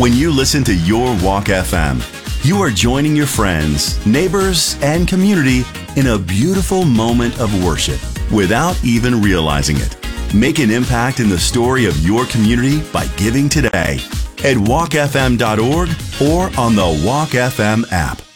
When you listen to Your Walk FM, you are joining your friends, neighbors, and community in a beautiful moment of worship without even realizing it. Make an impact in the story of your community by giving today at walkfm.org or on the Walk FM app.